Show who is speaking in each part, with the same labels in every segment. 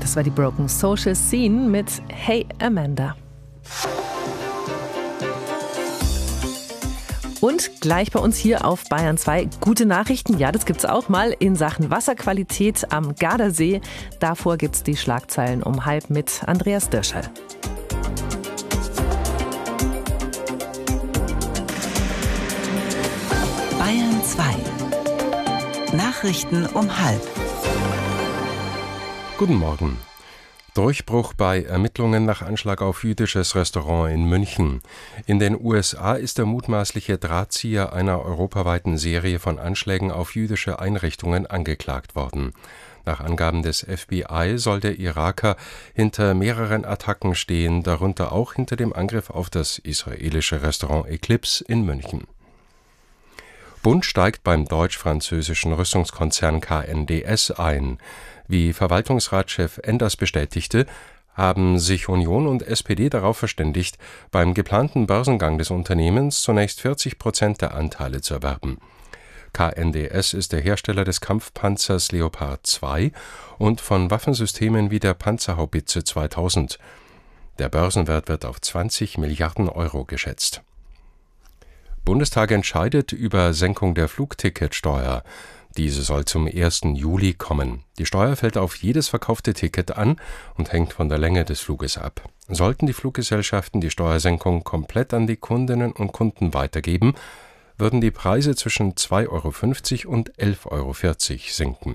Speaker 1: Das war die Broken Social Scene mit Hey Amanda. Und gleich bei uns hier auf Bayern 2 gute Nachrichten. Ja, das gibt's auch mal in Sachen Wasserqualität am Gardasee. Davor gibt's die Schlagzeilen um 12:30 mit Andreas Dirschall.
Speaker 2: Bayern 2. Nachrichten um 12:30.
Speaker 3: Guten Morgen. Durchbruch bei Ermittlungen nach Anschlag auf jüdisches Restaurant in München. In den USA ist der mutmaßliche Drahtzieher einer europaweiten Serie von Anschlägen auf jüdische Einrichtungen angeklagt worden. Nach Angaben des FBI soll der Iraker hinter mehreren Attacken stehen, darunter auch hinter dem Angriff auf das israelische Restaurant Eclipse in München. Bund steigt beim deutsch-französischen Rüstungskonzern KNDS ein. Wie Verwaltungsratschef Enders bestätigte, haben sich Union und SPD darauf verständigt, beim geplanten Börsengang des Unternehmens zunächst 40% der Anteile zu erwerben. KNDS ist der Hersteller des Kampfpanzers Leopard 2 und von Waffensystemen wie der Panzerhaubitze 2000. Der Börsenwert wird auf 20 Milliarden Euro geschätzt. Bundestag entscheidet über Senkung der Flugticketsteuer. Diese soll zum 1. Juli kommen. Die Steuer fällt auf jedes verkaufte Ticket an und hängt von der Länge des Fluges ab. Sollten die Fluggesellschaften die Steuersenkung komplett an die Kundinnen und Kunden weitergeben, würden die Preise zwischen 2,50 € und 11,40 € sinken.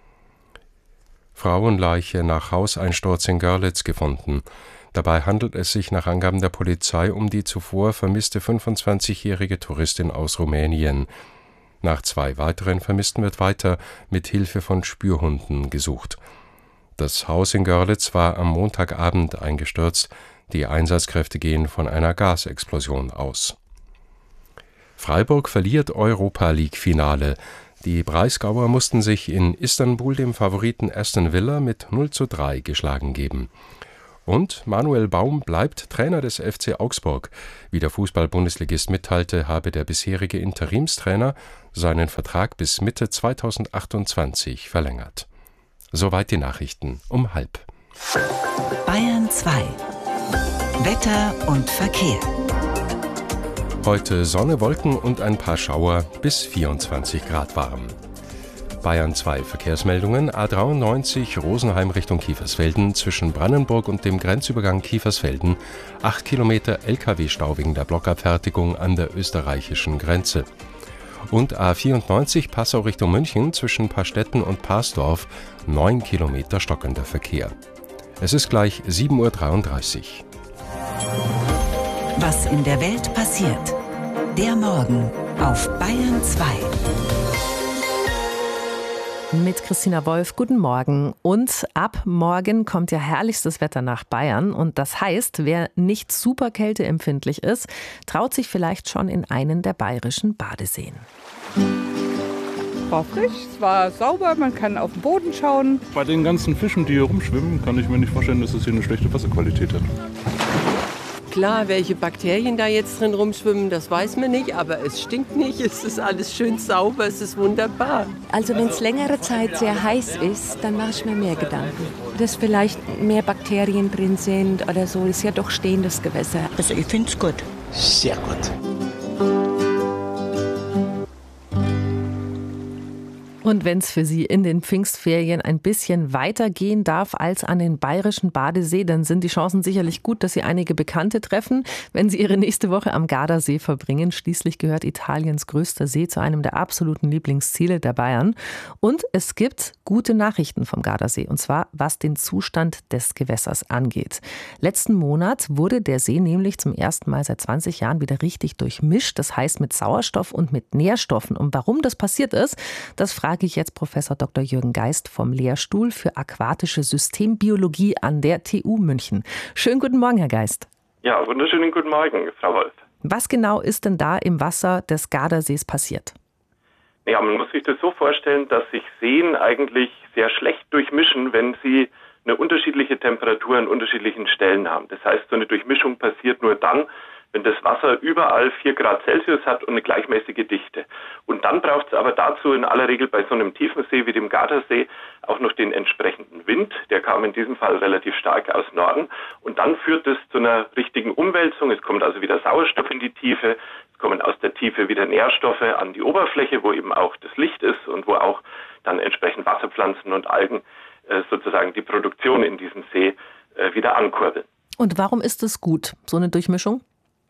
Speaker 3: Frauenleiche nach Hauseinsturz in Görlitz gefunden. Dabei handelt es sich nach Angaben der Polizei um die zuvor vermisste 25-jährige Touristin aus Rumänien. Nach 2 weiteren Vermissten wird weiter mit Hilfe von Spürhunden gesucht. Das Haus in Görlitz war am Montagabend eingestürzt. Die Einsatzkräfte gehen von einer Gasexplosion aus. Freiburg verliert Europa-League-Finale. Die Breisgauer mussten sich in Istanbul dem Favoriten Aston Villa mit 0:3 geschlagen geben. Und Manuel Baum bleibt Trainer des FC Augsburg. Wie der Fußball-Bundesligist mitteilte, habe der bisherige Interimstrainer seinen Vertrag bis Mitte 2028 verlängert. Soweit die Nachrichten um 12:30.
Speaker 2: Bayern 2. Wetter und Verkehr.
Speaker 3: Heute Sonne, Wolken und ein paar Schauer, bis 24 Grad warm. Bayern 2 Verkehrsmeldungen: A93 Rosenheim Richtung Kiefersfelden zwischen Brandenburg und dem Grenzübergang Kiefersfelden 8 Kilometer LKW-Stau wegen der Blockabfertigung an der österreichischen Grenze. Und A94 Passau Richtung München zwischen Pastetten und Parsdorf 9 Kilometer stockender Verkehr. Es ist gleich 7:33 Uhr.
Speaker 2: Was in der Welt passiert. Der Morgen auf Bayern 2.
Speaker 1: Mit Christina Wolf, guten Morgen. Und ab morgen kommt ja herrlichstes Wetter nach Bayern. Und das heißt, wer nicht super kälteempfindlich ist, traut sich vielleicht schon in einen der bayerischen Badeseen.
Speaker 4: War frisch, es war sauber, man kann auf den Boden schauen.
Speaker 5: Bei den ganzen Fischen, die hier rumschwimmen, kann ich mir nicht vorstellen, dass es hier eine schlechte Wasserqualität hat.
Speaker 6: Klar, welche Bakterien da jetzt drin rumschwimmen, das weiß man nicht, aber es stinkt nicht, es ist alles schön sauber, es ist wunderbar.
Speaker 7: Also wenn es längere Zeit sehr heiß ist, dann mache ich mir mehr Gedanken. Dass vielleicht mehr Bakterien drin sind oder so, ist ja doch stehendes Gewässer.
Speaker 8: Also ich finde es gut. Sehr gut.
Speaker 1: Und wenn es für Sie in den Pfingstferien ein bisschen weitergehen darf als an den bayerischen Badesee, dann sind die Chancen sicherlich gut, dass Sie einige Bekannte treffen, wenn Sie Ihre nächste Woche am Gardasee verbringen. Schließlich gehört Italiens größter See zu einem der absoluten Lieblingsziele der Bayern. Und es gibt gute Nachrichten vom Gardasee, und zwar was den Zustand des Gewässers angeht. Letzten Monat wurde der See nämlich zum ersten Mal seit 20 Jahren wieder richtig durchmischt, das heißt mit Sauerstoff und mit Nährstoffen. Und warum das passiert ist, das frage ich jetzt Professor Dr. Jürgen Geist vom Lehrstuhl für aquatische Systembiologie an der TU München. Schönen guten Morgen, Herr Geist.
Speaker 9: Ja, wunderschönen guten Morgen, Frau Wolf.
Speaker 1: Was genau ist denn da im Wasser des Gardasees passiert?
Speaker 9: Ja, man muss sich das so vorstellen, dass sich Seen eigentlich sehr schlecht durchmischen, wenn sie eine unterschiedliche Temperatur an unterschiedlichen Stellen haben. Das heißt, so eine Durchmischung passiert nur dann, wenn das Wasser überall 4 Grad Celsius hat und eine gleichmäßige Dichte. Und dann braucht es aber dazu in aller Regel bei so einem tiefen See wie dem Gardasee auch noch den entsprechenden Wind. Der kam in diesem Fall relativ stark aus Norden. Und dann führt es zu einer richtigen Umwälzung. Es kommt also wieder Sauerstoff in die Tiefe. Es kommen aus der Tiefe wieder Nährstoffe an die Oberfläche, wo eben auch das Licht ist und wo auch dann entsprechend Wasserpflanzen und Algen sozusagen die Produktion in diesem See wieder ankurbeln.
Speaker 1: Und warum ist es gut, so eine Durchmischung?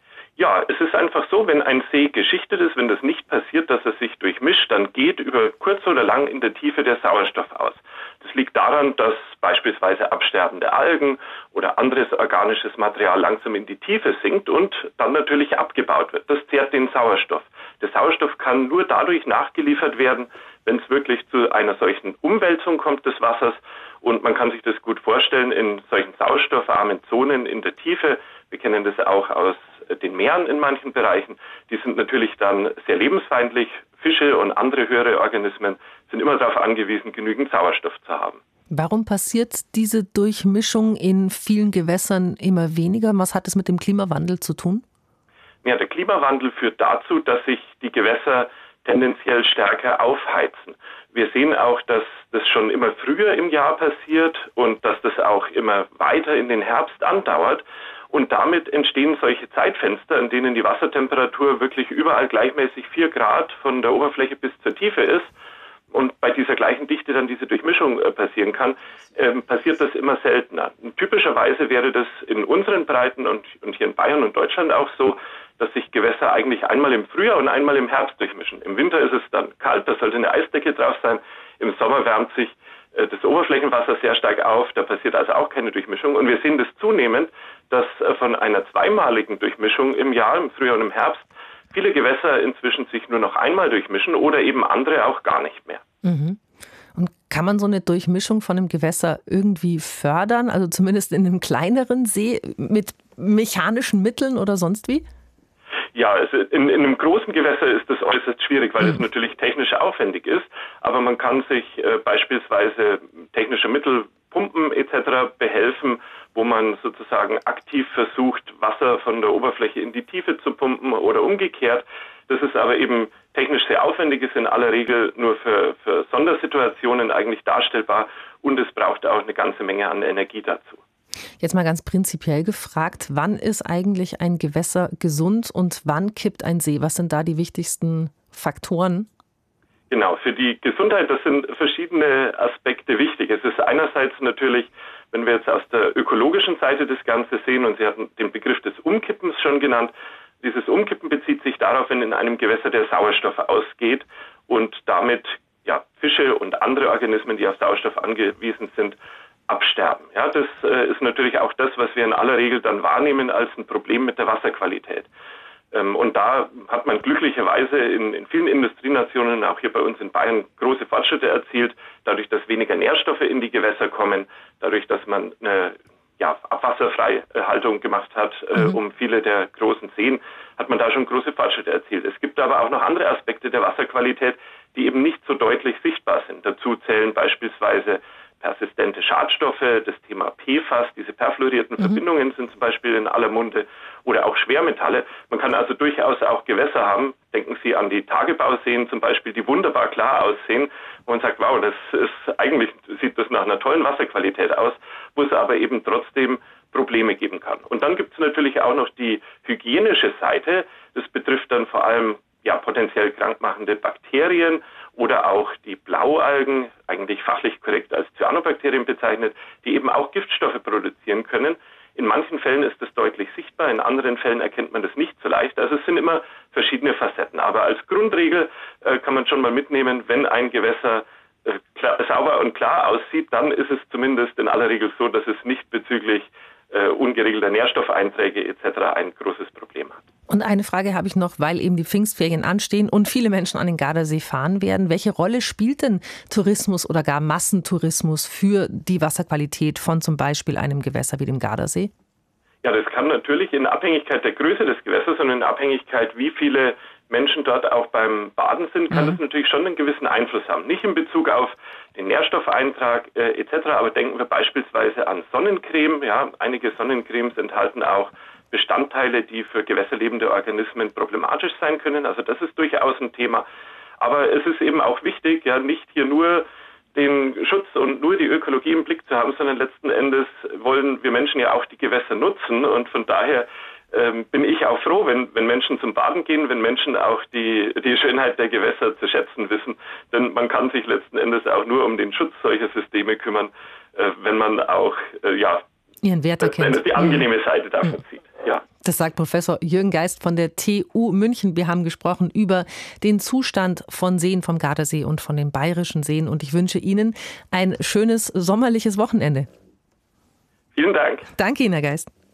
Speaker 9: Ja, es ist einfach so, wenn ein See geschichtet ist, wenn das nicht passiert, dass er sich durchmischt, dann geht über kurz oder lang in der Tiefe der Sauerstoff aus. Das liegt daran, dass beispielsweise absterbende Algen oder anderes organisches Material langsam in die Tiefe sinkt und dann natürlich abgebaut wird. Das zehrt den Sauerstoff. Der Sauerstoff kann nur dadurch nachgeliefert werden, wenn es wirklich zu einer solchen Umwälzung kommt des Wassers. Und man kann sich das gut vorstellen in solchen sauerstoffarmen Zonen in der Tiefe. Wir kennen das auch aus den Meeren in manchen Bereichen. Die sind natürlich dann sehr lebensfeindlich. Fische und andere höhere Organismen sind immer darauf angewiesen, genügend Sauerstoff zu haben.
Speaker 1: Warum passiert diese Durchmischung in vielen Gewässern immer weniger? Was hat es mit dem Klimawandel zu tun?
Speaker 9: Ja, der Klimawandel führt dazu, dass sich die Gewässer tendenziell stärker aufheizen. Wir sehen auch, dass das schon immer früher im Jahr passiert und dass das auch immer weiter in den Herbst andauert. Und damit entstehen solche Zeitfenster, in denen die Wassertemperatur wirklich überall gleichmäßig 4 Grad von der Oberfläche bis zur Tiefe ist und bei dieser gleichen Dichte dann diese Durchmischung passieren kann, passiert das immer seltener. Und typischerweise wäre das in unseren Breiten und hier in Bayern und Deutschland auch so, dass sich Gewässer eigentlich einmal im Frühjahr und einmal im Herbst durchmischen. Im Winter ist es dann kalt, da sollte eine Eisdecke drauf sein. Im Sommer wärmt sich das Oberflächenwasser sehr stark auf, da passiert also auch keine Durchmischung. Und wir sehen das zunehmend, dass von einer zweimaligen Durchmischung im Jahr, im Frühjahr und im Herbst, viele Gewässer inzwischen sich nur noch einmal durchmischen oder eben andere auch gar nicht mehr.
Speaker 1: Mhm. Und kann man so eine Durchmischung von einem Gewässer irgendwie fördern, also zumindest in einem kleineren See mit mechanischen Mitteln oder sonst wie?
Speaker 9: Ja, also in einem großen Gewässer ist das äußerst schwierig, weil es natürlich technisch aufwendig ist. Aber man kann sich beispielsweise technische Mittel, Pumpen etc. behelfen, wo man sozusagen aktiv versucht, Wasser von der Oberfläche in die Tiefe zu pumpen oder umgekehrt. Das ist aber eben technisch sehr aufwendig, ist in aller Regel nur für Sondersituationen eigentlich darstellbar und es braucht auch eine ganze Menge an Energie dazu.
Speaker 1: Jetzt mal ganz prinzipiell gefragt, wann ist eigentlich ein Gewässer gesund und wann kippt ein See? Was sind da die wichtigsten Faktoren?
Speaker 9: Genau, für die Gesundheit, das sind verschiedene Aspekte wichtig. Es ist einerseits natürlich, wenn wir jetzt aus der ökologischen Seite das Ganze sehen, und Sie hatten den Begriff des Umkippens schon genannt, dieses Umkippen bezieht sich darauf, wenn in einem Gewässer der Sauerstoff ausgeht und damit Fische und andere Organismen, die auf Sauerstoff angewiesen sind, absterben. Ja, das ist natürlich auch das, was wir in aller Regel dann wahrnehmen als ein Problem mit der Wasserqualität. Und da hat man glücklicherweise in vielen Industrienationen, auch hier bei uns in Bayern, große Fortschritte erzielt, dadurch, dass weniger Nährstoffe in die Gewässer kommen, dadurch, dass man eine Abwasserfreihaltung gemacht hat, um viele der großen Seen, hat man da schon große Fortschritte erzielt. Es gibt aber auch noch andere Aspekte der Wasserqualität, die eben nicht so deutlich sichtbar sind. Dazu zählen beispielsweise persistente Schadstoffe, das Thema PFAS, diese perfluorierten Verbindungen sind zum Beispiel in aller Munde, oder auch Schwermetalle. Man kann also durchaus auch Gewässer haben, denken Sie an die Tagebauseen zum Beispiel, die wunderbar klar aussehen, wo man sagt, wow, das ist eigentlich, sieht das nach einer tollen Wasserqualität aus, wo es aber eben trotzdem Probleme geben kann. Und dann gibt es natürlich auch noch die hygienische Seite, das betrifft dann vor allem potenziell krankmachende Bakterien oder auch die Blaualgen, eigentlich fachlich korrekt als Cyanobakterien bezeichnet, die eben auch Giftstoffe produzieren können. In manchen Fällen ist das deutlich sichtbar, in anderen Fällen erkennt man das nicht so leicht. Also es sind immer verschiedene Facetten. Aber als Grundregel kann man schon mal mitnehmen, wenn ein Gewässer sauber und klar aussieht, dann ist es zumindest in aller Regel so, dass es nicht bezüglich ungeregelter Nährstoffeinträge etc. ein großes Problem hat.
Speaker 1: Und eine Frage habe ich noch, weil eben die Pfingstferien anstehen und viele Menschen an den Gardasee fahren werden. Welche Rolle spielt denn Tourismus oder gar Massentourismus für die Wasserqualität von zum Beispiel einem Gewässer wie dem Gardasee?
Speaker 9: Ja, das kann natürlich in Abhängigkeit der Größe des Gewässers und in Abhängigkeit, wie viele Menschen dort auch beim Baden sind, kann das natürlich schon einen gewissen Einfluss haben. Nicht in Bezug auf den Nährstoffeintrag etc., aber denken wir beispielsweise an Sonnencreme. Ja, einige Sonnencremes enthalten auch Bestandteile, die für gewässerlebende Organismen problematisch sein können. Also das ist durchaus ein Thema. Aber es ist eben auch wichtig, nicht hier nur den Schutz und nur die Ökologie im Blick zu haben, sondern letzten Endes wollen wir Menschen ja auch die Gewässer nutzen. Und von daher bin ich auch froh, wenn Menschen zum Baden gehen, wenn Menschen auch die Schönheit der Gewässer zu schätzen wissen. Denn man kann sich letzten Endes auch nur um den Schutz solcher Systeme kümmern, wenn man auch
Speaker 1: ihren Wert erkennt.
Speaker 9: Die angenehme Seite davon sieht. Ja.
Speaker 1: Das sagt Professor Jürgen Geist von der TU München. Wir haben gesprochen über den Zustand von Seen vom Gardasee und von den bayerischen Seen. Und ich wünsche Ihnen ein schönes sommerliches Wochenende.
Speaker 9: Vielen Dank.
Speaker 1: Danke Ihnen, Herr Geist.